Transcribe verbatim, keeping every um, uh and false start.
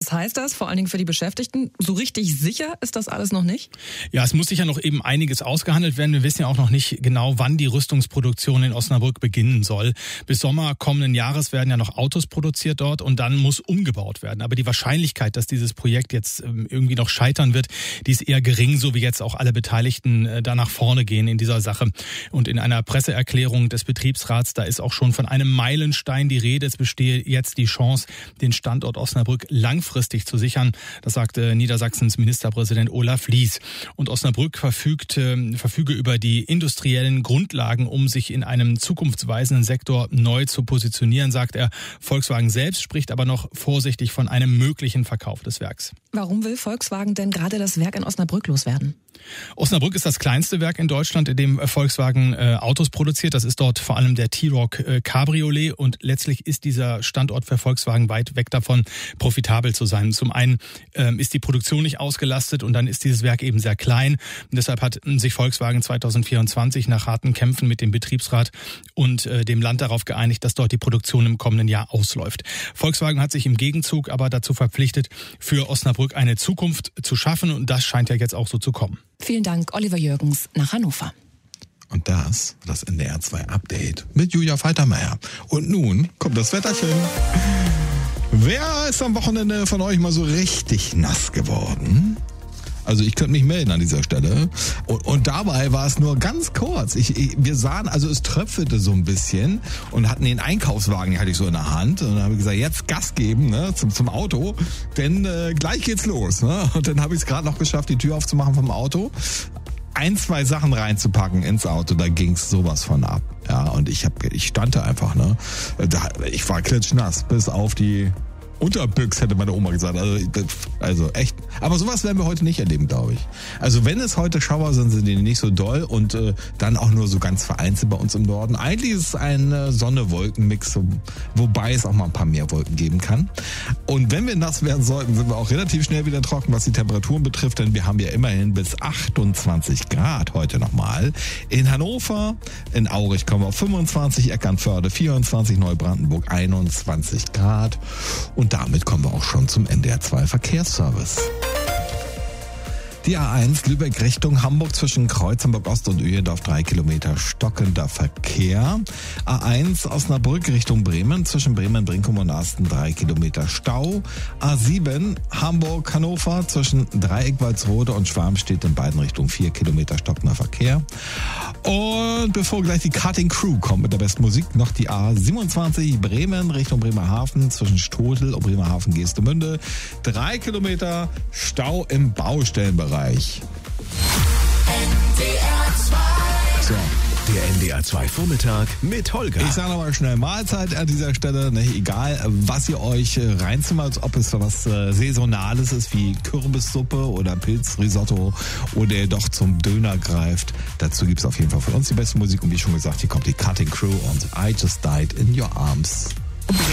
Was heißt das, vor allen Dingen für die Beschäftigten? So richtig sicher ist das alles noch nicht? Ja, es muss sicher noch eben einiges ausgehandelt werden. Wir wissen ja auch noch nicht genau, wann die Rüstungsproduktion in Osnabrück beginnen soll. Bis Sommer kommenden Jahres werden ja noch Autos produziert dort und dann muss umgebaut werden. Aber die Wahrscheinlichkeit, dass dieses Projekt jetzt irgendwie noch scheitern wird, die ist eher gering, so wie jetzt auch alle Beteiligten da nach vorne gehen in dieser Sache. Und in einer Presseerklärung des Betriebsrats, da ist auch schon von einem Meilenstein die Rede. Es bestehe jetzt die Chance, den Standort Osnabrück langfristig zu sichern. Das sagte Niedersachsens Ministerpräsident Olaf Lies. Und Osnabrück verfügt, äh, verfüge über die industriellen Grundlagen, um sich in einem zukunftsweisenden Sektor neu zu positionieren, sagt er. Volkswagen selbst spricht aber noch vorsichtig von einem möglichen Verkauf des Werks. Warum will Volkswagen denn gerade das Werk in Osnabrück loswerden? Osnabrück ist das kleinste Werk in Deutschland, in dem Volkswagen äh, Autos produziert. Das ist dort vor allem der T-Roc äh, Cabriolet und letztlich ist dieser Standort für Volkswagen weit weg davon, profitabel zu sein. Zum einen äh, ist die Produktion nicht ausgelastet und dann ist dieses Werk eben sehr klein. Und deshalb hat sich Volkswagen zwanzig vierundzwanzig nach harten Kämpfen mit dem Betriebsrat und äh, dem Land darauf geeinigt, dass dort die Produktion im kommenden Jahr ausläuft. Volkswagen hat sich im Gegenzug aber dazu verpflichtet, für Osnabrück eine Zukunft zu schaffen und das scheint ja jetzt auch so zu kommen. Vielen Dank, Oliver Jürgens nach Hannover. Und das, das N D R zwei Update mit Julia Faltermeier. Und nun kommt das Wetterchen. Wer ist am Wochenende von euch mal so richtig nass geworden? Also ich könnte mich melden an dieser Stelle. Und, und dabei war es nur ganz kurz. Ich, ich, wir sahen, also es tröpfelte so ein bisschen und hatten den Einkaufswagen, den hatte ich so in der Hand. Und dann habe ich gesagt, jetzt Gas geben, ne, zum, zum Auto, denn äh, gleich geht's los. Ne? Und dann habe ich es gerade noch geschafft, die Tür aufzumachen vom Auto. Ein, zwei Sachen reinzupacken ins Auto, da ging's sowas von ab. Ja, und ich hab, ich stand da einfach, ne. Da, ich war klitschnass, bis auf die Unterbüchs, hätte meine Oma gesagt. Also, also echt. Aber sowas werden wir heute nicht erleben, glaube ich. Also wenn es heute Schauer sind, sind die nicht so doll und äh, dann auch nur so ganz vereinzelt bei uns im Norden. Eigentlich ist es ein äh, Sonne-Wolken-Mix, so, wobei es auch mal ein paar mehr Wolken geben kann. Und wenn wir nass werden sollten, sind wir auch relativ schnell wieder trocken, was die Temperaturen betrifft, denn wir haben ja immerhin bis achtundzwanzig Grad heute nochmal. In Hannover, in Aurich kommen wir auf fünfundzwanzig, Eckernförde vierundzwanzig, Neubrandenburg einundzwanzig Grad. Und damit kommen wir auch schon zum N D R zwei Verkehrsservice. Die A eins Lübeck Richtung Hamburg zwischen Kreuz Hamburg Ost und Öhendorf drei Kilometer stockender Verkehr. A eins Osnabrück Richtung Bremen zwischen Bremen, Brinkum und Asten drei Kilometer Stau. A sieben Hamburg Hannover zwischen Dreieck-Walsrode und Schwarmstedt in beiden Richtungen vier Kilometer stockender Verkehr. Und bevor gleich die Cutting Crew kommt mit der besten Musik, noch die A siebenundzwanzig Bremen Richtung Bremerhaven zwischen Stotel und Bremerhaven Geestemünde. Drei Kilometer Stau im Baustellenbereich. N D R zwei. So. Der N D R zwei Vormittag mit Holger. Ich sage nochmal schnell Mahlzeit an dieser Stelle. Ne? Egal, was ihr euch reinzimmert, ob es was äh, Saisonales ist wie Kürbissuppe oder Pilzrisotto oder ihr doch zum Döner greift. Dazu gibt es auf jeden Fall von uns die beste Musik. Und wie schon gesagt, hier kommt die Cutting Crew und I Just Died in Your Arms.